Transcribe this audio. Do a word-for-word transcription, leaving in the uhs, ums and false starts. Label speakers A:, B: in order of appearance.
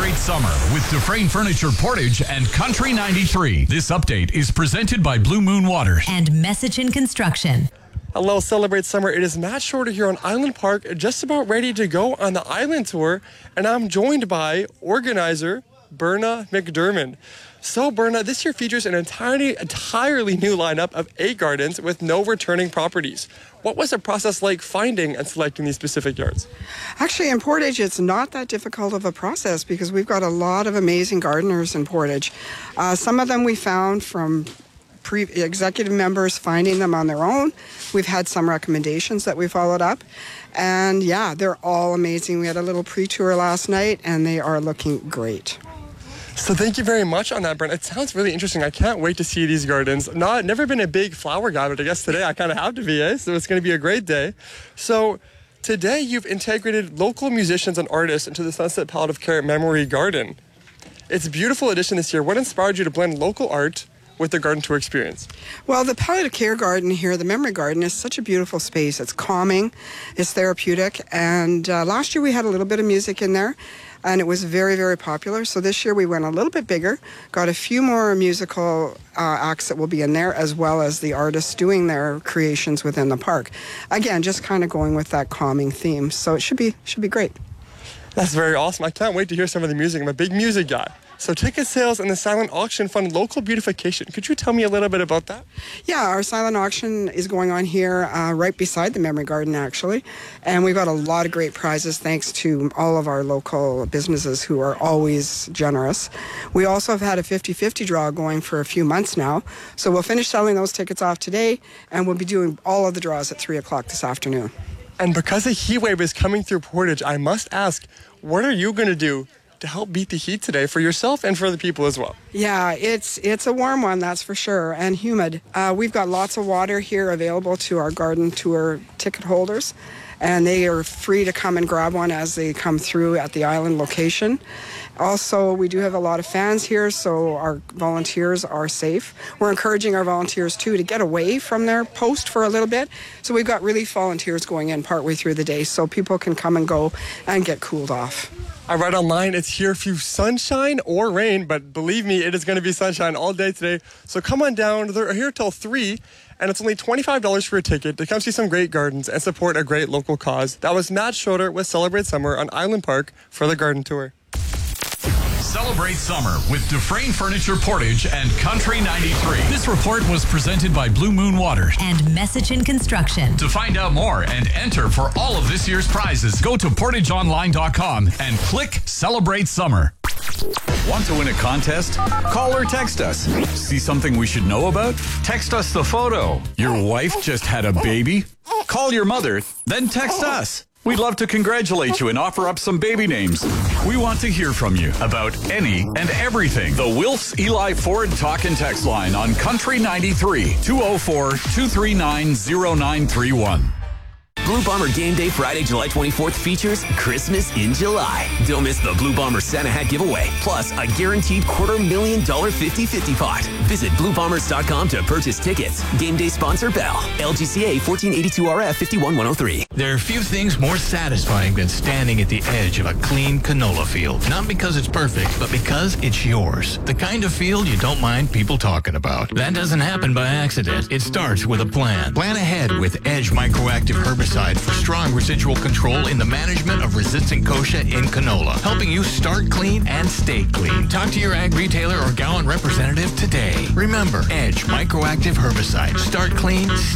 A: Celebrate summer with Dufresne Furniture Portage and Country ninety-three. This update is presented by Blue Moon Waters
B: and Messaging Construction.
C: Hello, Celebrate Summer. It is Matt Shorter here on Island Park, just about ready to go on the Island Tour, and I'm joined by organizer Berna McDermott. So, Berna, this year features an entirely, entirely new lineup of eight gardens with no returning properties. What was the process like finding and selecting these specific yards?
D: Actually, in Portage, it's not that difficult of a process because we've got a lot of amazing gardeners in Portage. Uh, some of them we found from pre- executive members finding them on their own. We've had some recommendations that we followed up. And yeah, they're all amazing. We had a little pre-tour last night and they are looking great.
C: So thank you very much on that, Brent. It sounds really interesting. I can't wait to see these gardens. Not never been a big flower guy, but I guess today I kind of have to be, eh? So it's going to be a great day. So today you've integrated local musicians and artists into the Sunset Palliative Care Memory Garden. It's a beautiful addition this year. What inspired you to blend local art with the garden tour experience?
D: Well, the palliative care garden here, the memory garden, is such a beautiful space. It's calming, it's therapeutic, and uh, last year we had a little bit of music in there, and it was very, very popular. So this year we went a little bit bigger, got a few more musical uh, acts that will be in there, as well as the artists doing their creations within the park. Again, just kind of going with that calming theme. So it should be should be great.
C: That's very awesome. I can't wait to hear some of the music. I'm a big music guy. So ticket sales and the silent auction fund local beautification. Could you tell me a little bit about that?
D: Yeah, our silent auction is going on here uh, right beside the Memory Garden, actually. And we've got a lot of great prizes thanks to all of our local businesses who are always generous. We also have had a fifty-fifty draw going for a few months now. So we'll finish selling those tickets off today, and we'll be doing all of the draws at three o'clock this afternoon.
C: And because a heat wave is coming through Portage, I must ask, what are you going to do to help beat the heat today for yourself and for the people as well?
D: Yeah, it's it's a warm one, that's for sure, and humid. Uh, we've got lots of water here available to our garden tour ticket holders, and they are free to come and grab one as they come through at the island location. Also, we do have a lot of fans here, so our volunteers are safe. We're encouraging our volunteers, too, to get away from their post for a little bit. So we've got relief volunteers going in partway through the day so people can come and go and get cooled off.
C: I read online it's here for sunshine or rain, but believe me, it is going to be sunshine all day today. So come on down. They're here till three, and it's only twenty-five dollars for a ticket to come see some great gardens and support a great local cause. That was Matt Schroeder with Celebrate Summer on Island Park for the garden tour.
A: Celebrate summer with Dufresne Furniture Portage and Country ninety-three. This report was presented by Blue Moon Waters
B: and Messaging Construction.
A: To find out more and enter for all of this year's prizes, go to portage online dot com and click Celebrate Summer. Want to win a contest? Call or text us. See something we should know about? Text us the photo. Your wife just had a baby? Call your mother, then text us. We'd love to congratulate you and offer up some baby names. We want to hear from you about any and everything. The Wilfs Eli Ford Talk and Text line on Country ninety-three, two oh four, two three nine, oh nine three one.
E: Blue Bomber Game Day Friday, July twenty-fourth features Christmas in July. Don't miss the Blue Bomber Santa Hat giveaway, plus a guaranteed quarter million dollar fifty-fifty pot. Visit blue bombers dot com to purchase tickets. Game day sponsor Bell. L G C A fourteen eighty-two R F fifty-one one oh three.
F: There are few things more satisfying than standing at the edge of a clean canola field. Not because it's perfect, but because it's yours. The kind of field you don't mind people talking about. That doesn't happen by accident. It starts with a plan. Plan ahead with Edge Microactive Herbicide for strong residual control in the management of resistant kochia in canola, helping you start clean and stay clean. Talk to your ag retailer or Gowan representative today. Remember, Edge Microactive Herbicide. Start clean,